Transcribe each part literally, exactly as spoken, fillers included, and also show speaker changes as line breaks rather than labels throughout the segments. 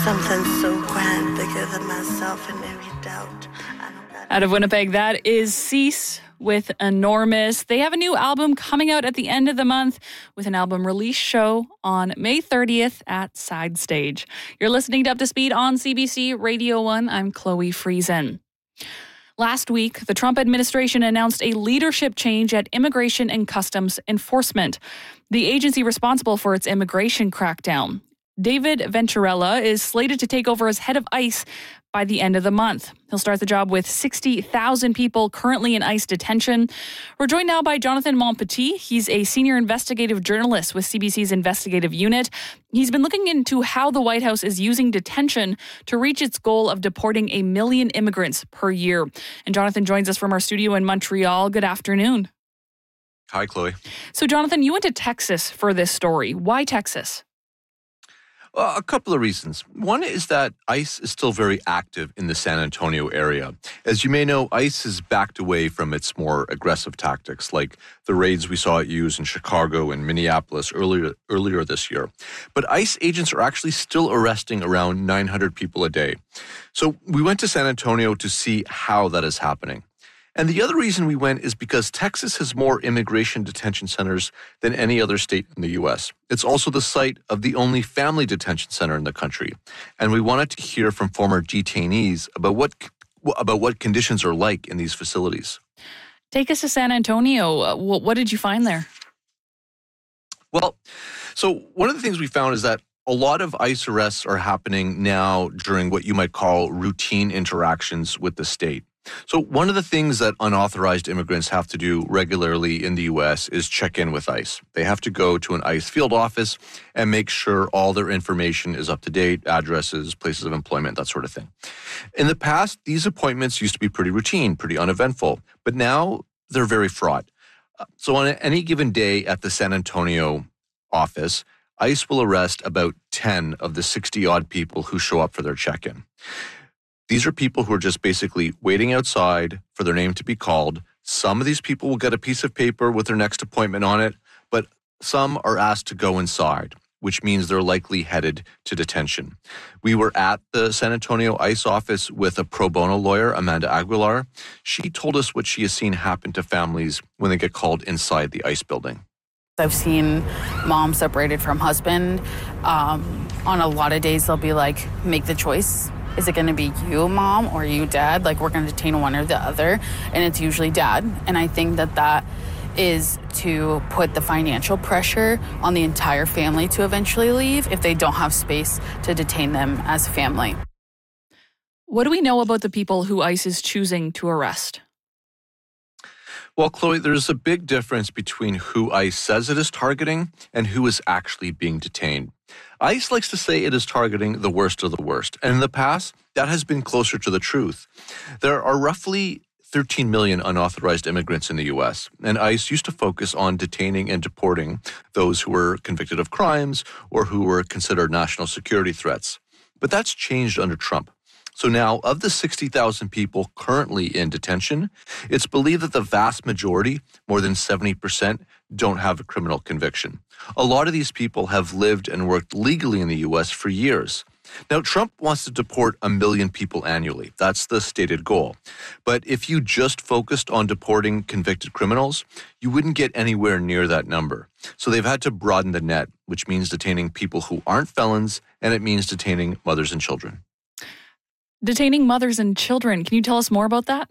Something so grand, bigger than myself and every doubt.
Out of Winnipeg, that is Cease with Enormous. They have a new album coming out at the end of the month with an album release show on May thirtieth at Side Stage. You're listening to Up to Speed on C B C Radio one. I'm Chloe Friesen. Last week, the Trump administration announced a leadership change at Immigration and Customs Enforcement, the agency responsible for its immigration crackdown. David Venturella is slated to take over as head of ICE by the end of the month. He'll start the job with sixty thousand people currently in ICE detention. We're joined now by Jonathan Montpetit. He's a senior investigative journalist with C B C's investigative unit. He's been looking into how the White House is using detention to reach its goal of deporting a million immigrants per year. And Jonathan joins us from our studio in Montreal. Good afternoon.
Hi, Chloe.
So, Jonathan, you went to Texas for this story. Why Texas?
Well, a couple of reasons. One is that ICE is still very active in the San Antonio area. As you may know, ICE has backed away from its more aggressive tactics, like the raids we saw it use in Chicago and Minneapolis earlier earlier this year. But ICE agents are actually still arresting around nine hundred people a day. So we went to San Antonio to see how that is happening. And the other reason we went is because Texas has more immigration detention centers than any other state in the U S. It's also the site of the only family detention center in the country. And we wanted to hear from former detainees about what about what conditions are like in these facilities.
Take us to San Antonio. What did you find there?
Well, so one of the things we found is that a lot of ICE arrests are happening now during what you might call routine interactions with the state. So one of the things that unauthorized immigrants have to do regularly in the U S is check in with ICE. They have to go to an ICE field office and make sure all their information is up to date, addresses, places of employment, that sort of thing. In the past, these appointments used to be pretty routine, pretty uneventful, but now they're very fraught. So on any given day at the San Antonio office, ICE will arrest about ten of the sixty-odd people who show up for their check-in. These are people who are just basically waiting outside for their name to be called. Some of these people will get a piece of paper with their next appointment on it, but some are asked to go inside, which means they're likely headed to detention. We were at the San Antonio ICE office with a pro bono lawyer, Amanda Aguilar. She told us what she has seen happen to families when they get called inside the ICE building.
I've seen mom separated from husband. Um, on a lot of days, they'll be like, make the choice. Is it going to be you, mom, or you, dad? Like, we're going to detain one or the other. And it's usually dad. And I think that that is to put the financial pressure on the entire family to eventually leave if they don't have space to detain them as a family.
What do we know about the people who ICE is choosing to arrest?
Well, Chloe, there's a big difference between who ICE says it is targeting and who is actually being detained. ICE likes to say it is targeting the worst of the worst, and in the past, that has been closer to the truth. There are roughly thirteen million unauthorized immigrants in the U S, and ICE used to focus on detaining and deporting those who were convicted of crimes or who were considered national security threats. But that's changed under Trump. So now, of the sixty thousand people currently in detention, it's believed that the vast majority, more than seventy percent, don't have a criminal conviction. A lot of these people have lived and worked legally in the U S for years. Now, Trump wants to deport a million people annually. That's the stated goal. But if you just focused on deporting convicted criminals, you wouldn't get anywhere near that number. So they've had to broaden the net, which means detaining people who aren't felons, and it means detaining mothers and children.
Detaining mothers and children. Can you tell us more about that?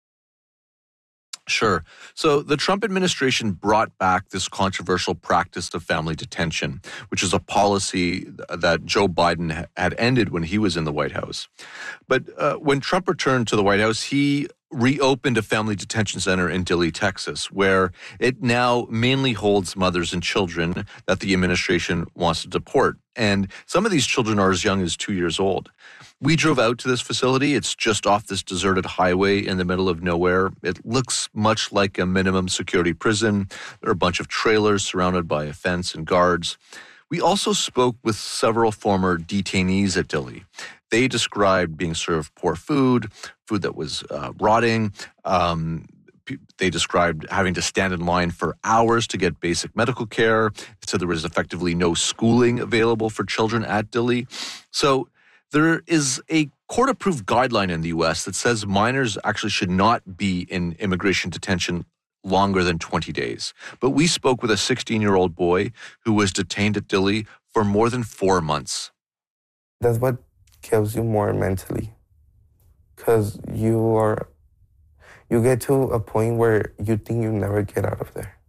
Sure. So the Trump administration brought back this controversial practice of family detention, which is a policy that Joe Biden had ended when he was in the White House. But uh, when Trump returned to the White House, he reopened a family detention center in Dilley, Texas, where it now mainly holds mothers and children that the administration wants to deport. And some of these children are as young as two years old. We drove out to this facility. It's just off this deserted highway in the middle of nowhere. It looks much like a minimum security prison. There are a bunch of trailers surrounded by a fence and guards. We also spoke with several former detainees at Dilley. They described being served poor food, food that was uh, rotting. Um, they described having to stand in line for hours to get basic medical care. So there was effectively no schooling available for children at Dilley. So There is a court-approved guideline in the U S that says minors actually should not be in immigration detention longer than twenty days. But we spoke with a sixteen-year-old boy who was detained at Dili for more than four months.
That's what kills you more mentally, because you are, you get to a point where you think you never get out of there.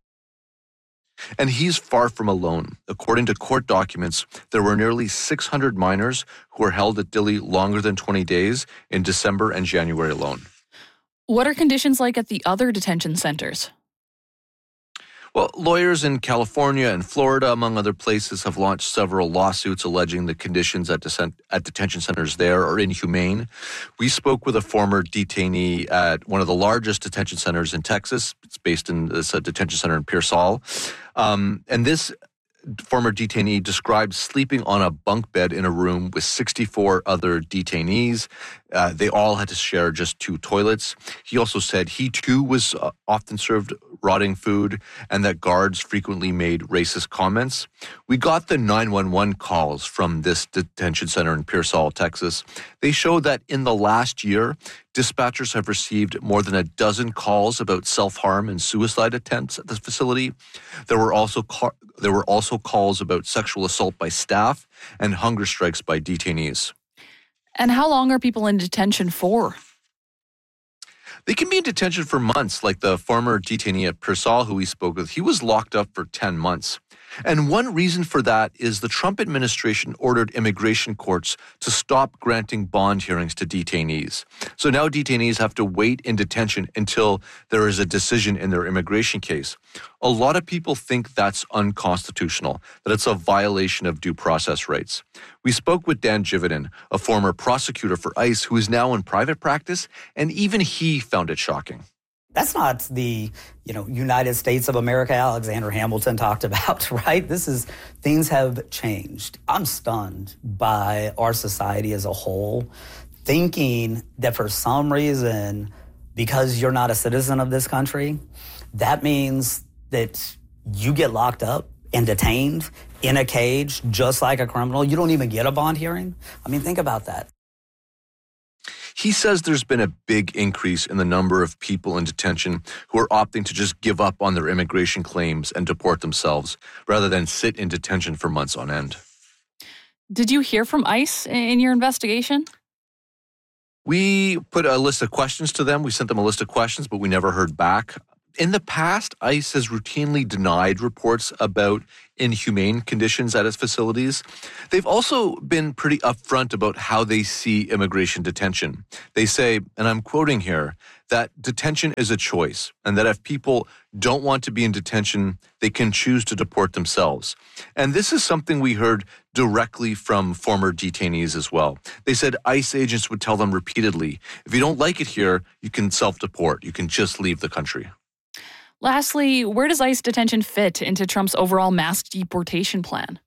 And he's far from alone. According to court documents, there were nearly six hundred minors who were held at Dili longer than twenty days in December and January alone.
What are conditions like at the other detention centers?
Well, lawyers in California and Florida, among other places, have launched several lawsuits alleging the conditions at, desen- at detention centers there are inhumane. We spoke with a former detainee at one of the largest detention centers in Texas. It's based in this uh, detention center in Pearsall. Um, and this former detainee described sleeping on a bunk bed in a room with sixty-four other detainees. Uh, they all had to share just two toilets. He also said he too was uh, often served rotting food and that guards frequently made racist comments. We got the nine one one calls from this detention center in Pearsall, Texas. They show that in the last year, dispatchers have received more than a dozen calls about self-harm and suicide attempts at the facility. There were also ca- there were also calls about sexual assault by staff and hunger strikes by detainees.
And how long are people in detention for?
They can be in detention for months, like the former detainee at Pearsall who we spoke with. He was locked up for ten months. And one reason for that is the Trump administration ordered immigration courts to stop granting bond hearings to detainees. So now detainees have to wait in detention until there is a decision in their immigration case. A lot of people think that's unconstitutional, that it's a violation of due process rights. We spoke with Dan Jividen, a former prosecutor for ICE who is now in private practice, and even he found it shocking.
That's not the, you know, United States of America Alexander Hamilton talked about, right? This is, things have changed. I'm stunned by our society as a whole, thinking that for some reason, because you're not a citizen of this country, that means that you get locked up and detained in a cage just like a criminal. You don't even get a bond hearing. I mean, think about that.
He says there's been a big increase in the number of people in detention who are opting to just give up on their immigration claims and deport themselves rather than sit in detention for months on end.
Did you hear from ICE in your investigation?
We put a list of questions to them. We sent them a list of questions, but we never heard back. In the past, ICE has routinely denied reports about inhumane conditions at its facilities. They've also been pretty upfront about how they see immigration detention. They say, and I'm quoting here, that detention is a choice, and that if people don't want to be in detention, they can choose to deport themselves. And this is something we heard directly from former detainees as well. They said ICE agents would tell them repeatedly, if you don't like it here, you can self-deport. You can just leave the country.
Lastly, where does ICE detention fit into Trump's overall mass deportation plan?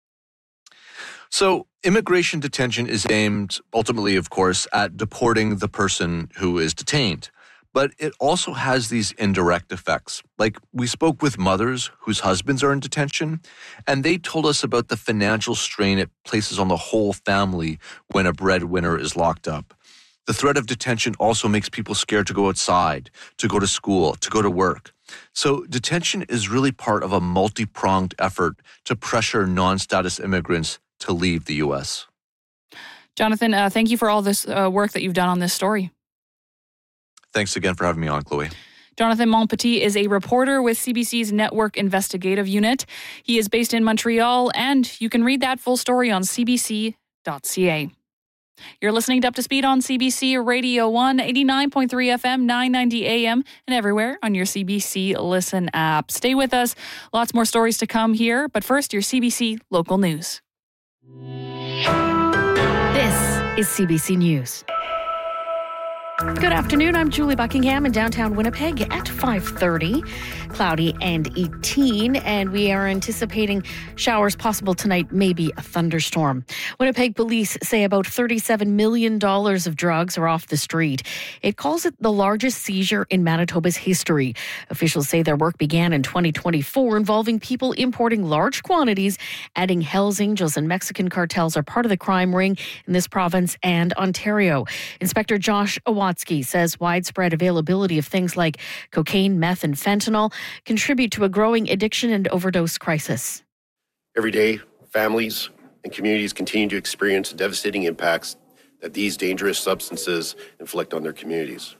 So immigration detention is aimed ultimately, of course, at deporting the person who is detained. But it also has these indirect effects. Like we spoke with mothers whose husbands are in detention, and they told us about the financial strain it places on the whole family when a breadwinner is locked up. The threat of detention also makes people scared to go outside, to go to school, to go to work. So detention is really part of a multi-pronged effort to pressure non-status immigrants to leave the U S.
Jonathan, uh, thank you for all this uh, work that you've done on this story.
Thanks again for having me on, Chloe.
Jonathan Montpetit is a reporter with C B C's Network Investigative Unit. He is based in Montreal, and you can read that full story on c b c dot c a. You're listening to Up to Speed on C B C Radio one, eighty-nine point three F M, nine ninety A M, and everywhere on your C B C Listen app. Stay with us. Lots more stories to come here, but first, your C B C local news.
This is C B C News. Good afternoon. I'm Julie Buckingham in downtown Winnipeg at five thirty. Cloudy and eighteen, and we are anticipating showers possible tonight, maybe a thunderstorm. Winnipeg police say about thirty-seven million dollars of drugs are off the street. It calls it the largest seizure in Manitoba's history. Officials say their work began in twenty twenty-four, involving people importing large quantities, adding Hells Angels and Mexican cartels are part of the crime ring in this province and Ontario. Inspector Josh Awatsky says widespread availability of things like cocaine, meth, and fentanyl contribute to a growing addiction and overdose crisis.
Every day, families and communities continue to experience the devastating impacts that these dangerous substances inflict on their communities.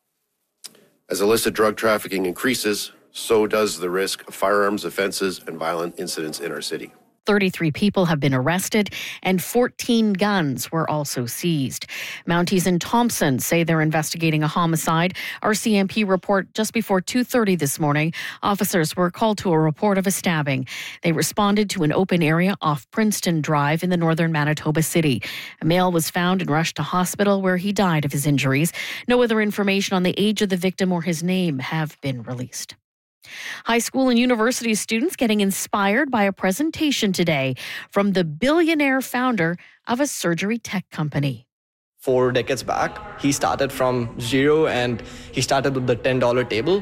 As illicit drug trafficking increases, so does the risk of firearms offenses and violent incidents in our city.
thirty-three people have been arrested and fourteen guns were also seized. Mounties in Thompson say they're investigating a homicide. R C M P report just before two thirty this morning, officers were called to a report of a stabbing. They responded to an open area off Princeton Drive in the northern Manitoba city. A male was found and rushed to hospital where he died of his injuries. No other information on the age of the victim or his name have been released. High school and university students getting inspired by a presentation today from the billionaire founder of a surgery tech company.
Four decades back, he started from zero and he started with the ten dollar table.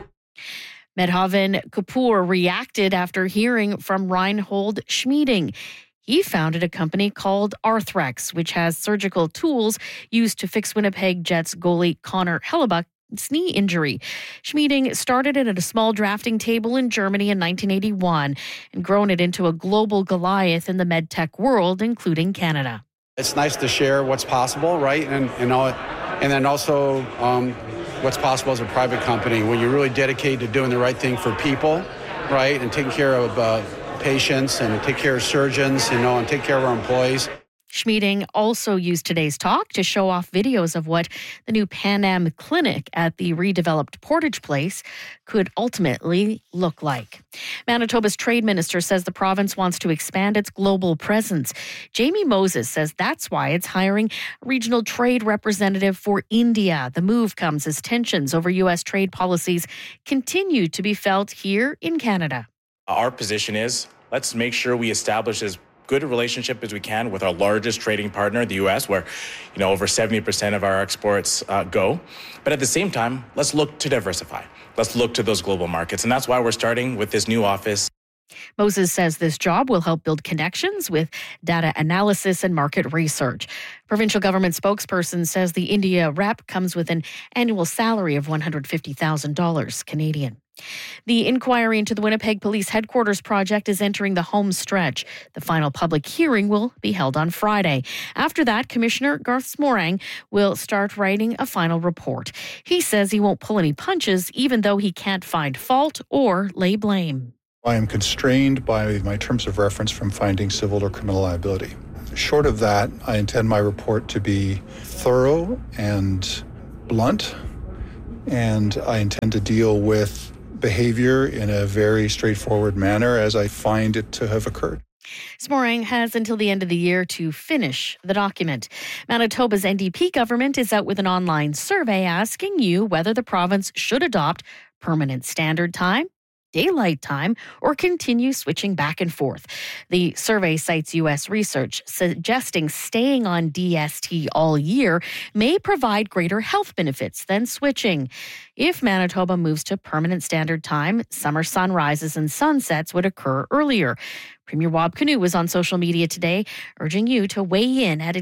Medhavan Kapoor reacted after hearing from Reinhold Schmieding. He founded a company called Arthrex, which has surgical tools used to fix Winnipeg Jets goalie Connor Hellebuck's knee injury. Schmieding started it at a small drafting table in Germany in nineteen eighty-one and grown it into a global Goliath in the medtech world, including Canada.
It's nice to share what's possible, right? And and, all, and then also um, what's possible as a private company when you're really dedicated to doing the right thing for people, right? And taking care of uh, patients and take care of surgeons, you know, and take care of our employees.
Schmieding also used today's talk to show off videos of what the new Pan Am clinic at the redeveloped Portage Place could ultimately look like. Manitoba's trade minister says the province wants to expand its global presence. Jamie Moses says that's why it's hiring a regional trade representative for India. The move comes as tensions over U S trade policies continue to be felt here in Canada.
Our position is let's make sure we establish as good a relationship as we can with our largest trading partner, the U S, where, you know, over seventy percent of our exports uh, go. But at the same time, let's look to diversify. Let's look to those global markets. And that's why we're starting with this new office.
Moses says this job will help build connections with data analysis and market research. Provincial government spokesperson says the India rep comes with an annual salary of one hundred fifty thousand dollars Canadian. The inquiry into the Winnipeg Police Headquarters project is entering the home stretch. The final public hearing will be held on Friday. After that, Commissioner Garth Smorang will start writing a final report. He says he won't pull any punches, even though he can't find fault or lay blame.
I am constrained by my terms of reference from finding civil or criminal liability. Short of that, I intend my report to be thorough and blunt, and I intend to deal with behavior in a very straightforward manner as I find it to have occurred.
Smorang has until the end of the year to finish the document. Manitoba's N D P government is out with an online survey asking you whether the province should adopt permanent standard time, daylight time, or continue switching back and forth. The survey cites U S research suggesting staying on D S T all year may provide greater health benefits than switching. If Manitoba moves to permanent standard time, summer sunrises and sunsets would occur earlier. Premier Wab Kinew was on social media today, urging you to weigh in at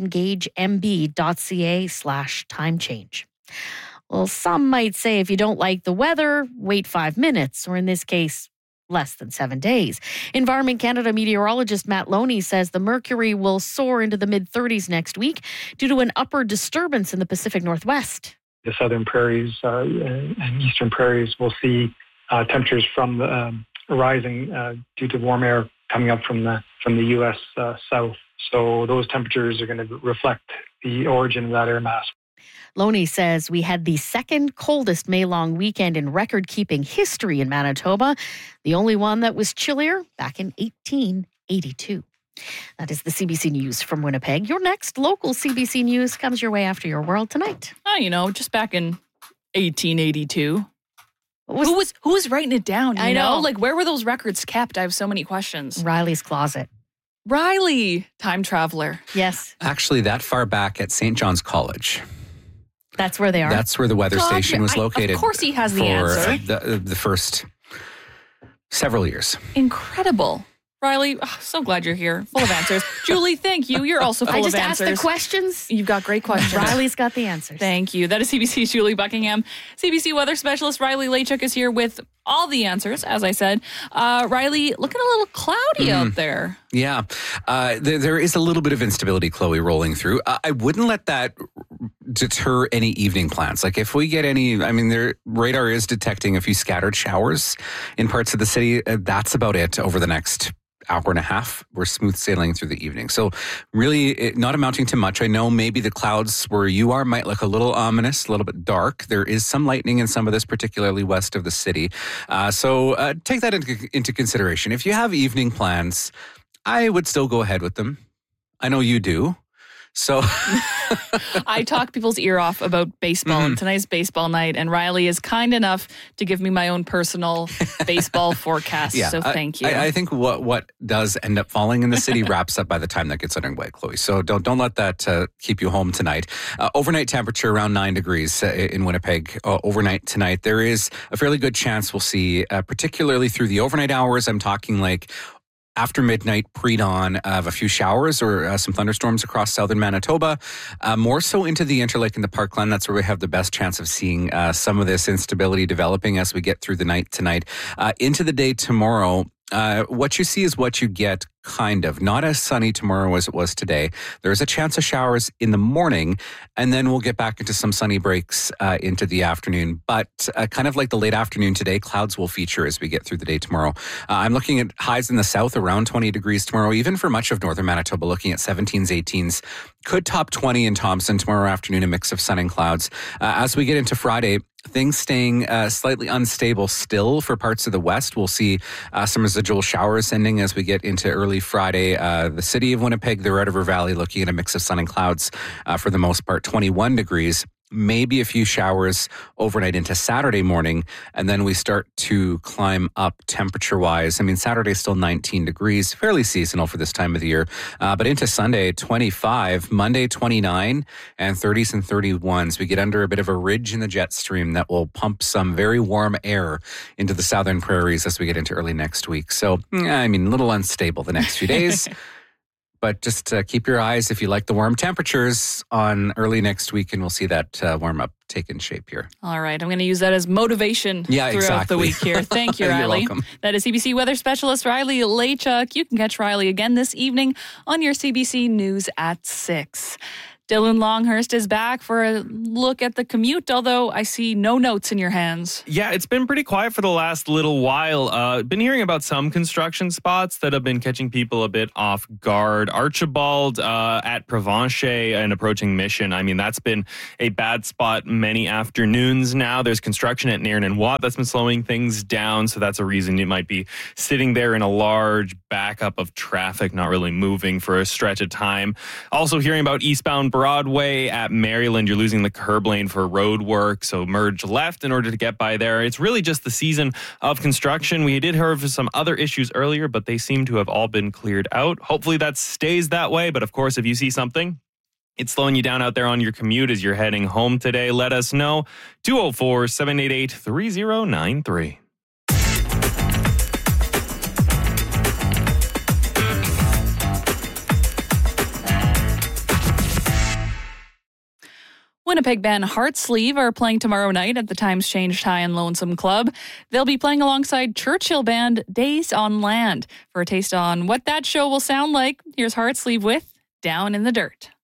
engagemb.ca slash time change. Well, some might say if you don't like the weather, wait five minutes, or in this case, less than seven days. Environment Canada meteorologist Matt Loney says the mercury will soar into the mid thirties next week due to an upward disturbance in the Pacific Northwest.
The southern prairies uh, and eastern prairies will see uh, temperatures from the, um, rising uh, due to warm air coming up from the from the U S uh, south. So those temperatures are going to reflect the origin of that air mass.
Loney says we had the second coldest May-long weekend in record-keeping history in Manitoba, the only one that was chillier back in eighteen eighty-two. That is the C B C News from Winnipeg. Your next local C B C News comes your way after Your World Tonight.
Oh, you know, just back in eighteen eighty-two. Was, who was who was writing it down? You
I know.
know. Like, where were those records kept? I have so many questions.
Riley's closet.
Riley, time traveler.
Yes.
Actually, that far back at Saint John's College.
That's where they are.
That's where the weather
God,
station was
I-
located.
of course he has the
for
answer.
The, the first several years.
Incredible. Riley, oh, so glad you're here. Full of answers. Julie, thank you. You're also full
I just
of
asked
answers.
the questions.
You've got great questions.
Riley's got the answers.
Thank you. That is C B C's Julie Buckingham. C B C weather specialist Riley Lachuk is here with all the answers, as I said. Uh, Riley, looking a little cloudy
Mm.
out there.
Yeah, uh, there, there is a little bit of instability, Chloe, rolling through. Uh, I wouldn't let that deter any evening plans. Like if we get any, I mean, their radar is detecting a few scattered showers in parts of the city. Uh, that's about it over the next hour and a half. We're smooth sailing through the evening. So really it, not amounting to much. I know maybe the clouds where you are might look a little ominous, a little bit dark. There is some lightning in some of this, particularly west of the city. Uh, so uh, take that into, into consideration. If you have evening plans, I would still go ahead with them. I know you do. So
I talk people's ear off about baseball.
Mhm.
And tonight's baseball night, and Riley is kind enough to give me my own personal baseball forecast.
yeah,
So thank you.
I, I think what what does end up falling in the city wraps up by the time that gets underway, Chloe. So don't don't let that uh, keep you home tonight. Uh, overnight temperature around nine degrees uh, in Winnipeg. Uh, overnight tonight, there is a fairly good chance we'll see, uh, particularly through the overnight hours. I'm talking like after midnight, pre-dawn of a few showers or uh, some thunderstorms across southern Manitoba, uh, more so into the Interlake and the Parkland. That's where we have the best chance of seeing uh, some of this instability developing as we get through the night tonight. Uh, into the day tomorrow, uh, what you see is what you get, kind of. Not as sunny tomorrow as it was today. There's a chance of showers in the morning, and then we'll get back into some sunny breaks uh, into the afternoon. But uh, kind of like the late afternoon today, clouds will feature as we get through the day tomorrow. Uh, I'm looking at highs in the south around twenty degrees tomorrow, even for much of northern Manitoba, looking at seventeens, eighteens. Could top twenty in Thompson tomorrow afternoon, a mix of sun and clouds. Uh, as we get into Friday, things staying uh, slightly unstable still for parts of the west. We'll see uh, some residual showers ending as we get into early Friday. Uh, the city of Winnipeg, the Red River Valley, looking at a mix of sun and clouds uh, for the most part, twenty-one degrees. Maybe a few showers overnight into Saturday morning, and then we start to climb up temperature-wise. I mean, Saturday's still nineteen degrees, fairly seasonal for this time of the year. Uh, but into Sunday, twenty-five, Monday, twenty-nine, and thirties and thirty-ones. We get under a bit of a ridge in the jet stream that will pump some very warm air into the southern prairies as we get into early next week. So, I mean, a little unstable the next few days. But just uh, keep your eyes, if you like the warm temperatures, on early next week, and we'll see that uh, warm up taking shape here.
All right. I'm going to use that as motivation
Yeah,
throughout
exactly.
the week here. Thank you,
You're
Riley.
welcome.
That is C B C weather specialist Riley Lachuk. You can catch Riley again this evening on your C B C News at six. Dylan Longhurst is back for a look at the commute, although I see no notes in your hands.
Yeah, it's been pretty quiet for the last little while. Uh, been hearing about some construction spots that have been catching people a bit off guard. Archibald uh, at Provencher and approaching Mission. I mean, that's been a bad spot many afternoons now. There's construction at Nairn and Watt that's been slowing things down, so that's a reason you might be sitting there in a large backup of traffic, not really moving for a stretch of time. Also hearing about eastbound Broadway at Maryland. You're losing the curb lane for road work, so merge left in order to get by there. It's really just the season of construction. We did hear of some other issues earlier, but they seem to have all been cleared out. Hopefully that stays that way, but of course, if you see something it's slowing you down out there on your commute as you're heading home today, let us know. two oh four, seven eight eight, three oh nine three.
Winnipeg band Heartsleeve are playing tomorrow night at the Times Changed High and Lonesome Club. They'll be playing alongside Churchill band Days on Land. For a taste on what that show will sound like, here's Heartsleeve with Down in the Dirt.